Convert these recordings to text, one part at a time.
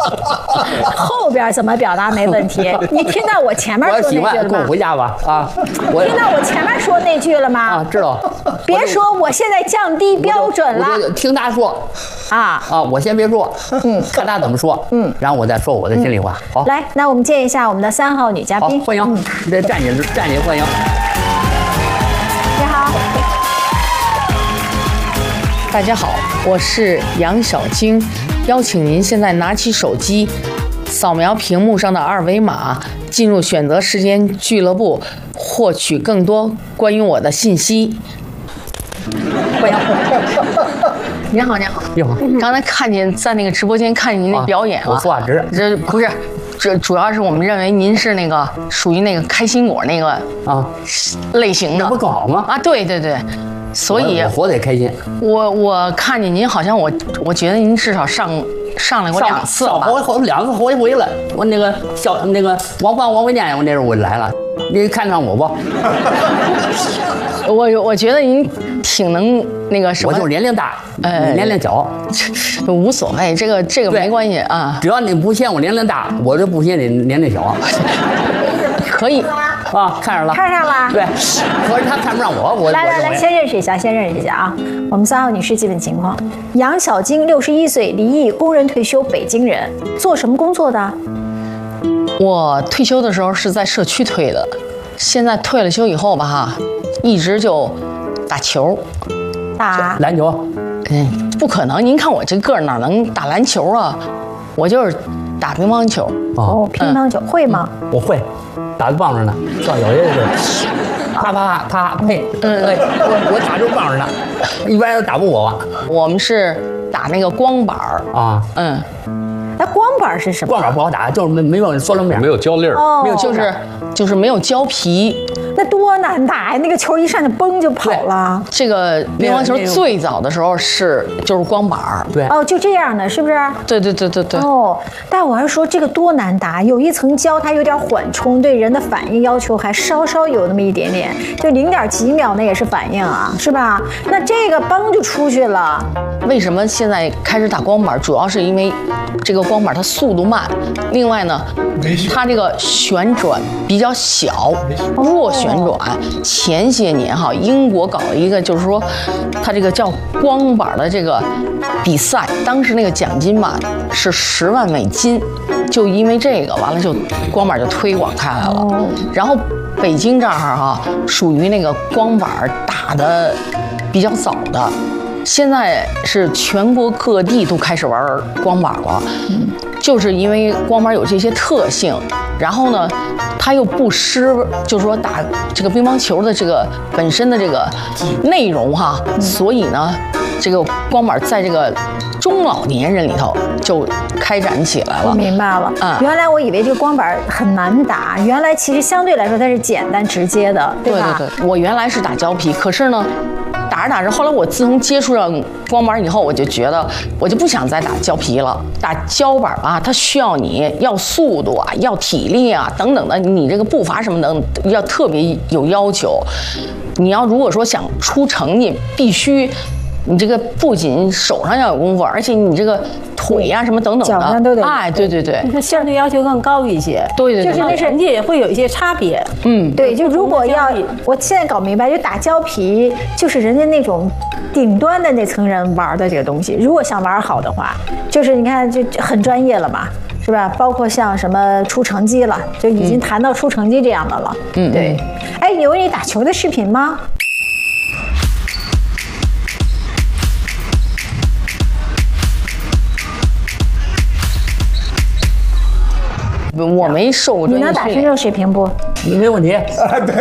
后边怎么表达没问题？你听到我前面说那句了吗？ 跟我回家吧啊！ 听到我前面说那句了吗？ 啊，知道。 别说我现在降低标准了。 我就听他说。 啊， 我先别说，看他怎么说，然后我再说我的心里话。好， 来，那我们见一下我们的3号女嘉宾， 欢迎，这站起欢迎。 你好， 大家好，我是杨小晶，邀请您现在拿起手机，扫描屏幕上的2维码，进入选择时间俱乐部，获取更多关于我的信息。欢迎。您好，您好， 你好。 刚才看见在那个直播间看见您的表演了， 我说话直。 这不是，这主要是我们认为您是那个属于那个开心果那个类型的， 那不更好吗？ 啊，对对对，所以我活得也开心。 我看见您好像我觉得您至少上来过2次了吧？ 好几回了。我那个王维念，我那时候我来了，你看上我不？ 我觉得您挺能那个什么， 我就是年龄大，你年龄小， 无所谓，这个没关系啊。 只要你不嫌我年龄大，我就不嫌你年龄小。 可以啊，看上了， 看上了。 对，可是他看不上我。 来，先认识一下啊。我们3号女士基本情况：杨小晶，61岁，离异，工人退休，北京人，做什么工作的？ 我退休的时候是在社区退的，现在退了休以后吧一直就打球， 打篮球。 不可能，您看我这个儿哪能打篮球啊？我就是打乒乓球。 乒乓球会吗？ 我会，打得棒着呢，像有些是啪呸，我打就棒着呢，一般人都打不我。 我们是打那个光板啊， 那光板是什么？ 光板不好打，就是没有塑料面， 没有胶粒儿， 没有就是没有胶皮。 那多难打呀！那个球一上去嘣就跑了。 这个乒乓球最早的时候就是光板儿， 对。 就这样的，是不是？ 对。 但我还说这个多难打，有一层胶，它有点缓冲，对人的反应要求还稍有那么一点点，就0.几秒那也是反应啊，是吧？那这个嘣就出去了。 为什么现在开始打光板？主要是因为这个光板它速度慢，另外呢，它这个旋转比较小，弱旋转。前些年英国搞了一个，就是说它这个叫光板的这个比赛，当时那个奖金吧是10万美金，就因为这个完了就光板就推广开来了。然后北京这儿属于那个光板打的比较早的。现在是全国各地都开始玩光板了，就是因为光板有这些特性，然后呢，它又不失，就是说打这个乒乓球的这个本身的这个内容所以呢，这个光板在这个中老年人里头就开展起来了。 我明白了，原来我以为这个光板很难打，原来其实相对来说它是简单直接的，对吧？ 对，我原来是打胶皮，可是呢。打着，后来我自从接触上光板以后，我就觉得我就不想再打胶皮了。打胶板它需要你要速度要体力等等的，你这个步伐什么的要特别有要求。你要如果说想出成绩，必须你这个不仅手上要有功夫，而且你这个腿什么等等的， 脚上都得。 对， 它相对要求更高一些。 对， 就是那成绩也会有一些差别。 对，就如果要，我现在搞明白，就打胶皮，就是人家那种顶端的那层人玩的这个东西。如果想玩好的话，就是你看就很专业了嘛，是吧？包括像什么出成绩了，就已经谈到出成绩这样的了。对。哎，有你打球的视频吗？ 我没受过专业训练。 你能打成这种水平不？ 没问题。 对。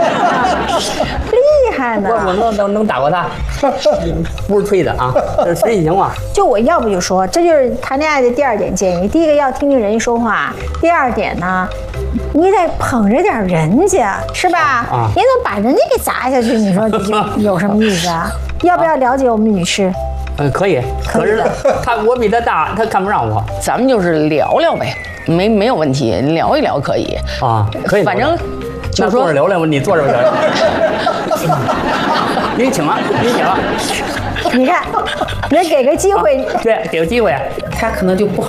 厉害呢！ 我能打过他，不是吹的这是实际情况。 就我要不就说，这就是谈恋爱的第2点建议。第一个要听听人家说话，第2点呢，你得捧着点人家，是吧？你怎么把人家给砸下去？你说有什么意思啊？要不要了解我们女士？ 可以。可是我比他大，他看不上我。 咱们就是聊聊呗。没有问题，聊一聊可以可以。 反正就是说， 坐着聊聊，你坐着聊。您请了。 你看，人给个机会， 对，给个机会， 他可能就不好。